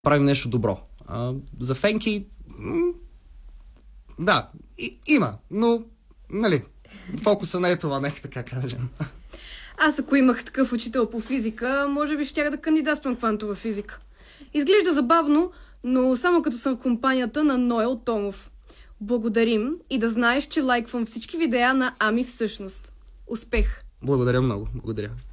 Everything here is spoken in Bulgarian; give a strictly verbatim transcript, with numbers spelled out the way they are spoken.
правим нещо добро. А, за Фенки... М- да, и, има, но, нали, фокуса не е това, нека така кажем. Аз ако имах такъв учител по физика, може би щях да кандидатствам квантова физика. Изглежда забавно, но само като съм в компанията на Ноел Томов. Благодарим и да знаеш, че лайквам всички видеа на Ами всъщност. Успех! Благодаря много, благодаря.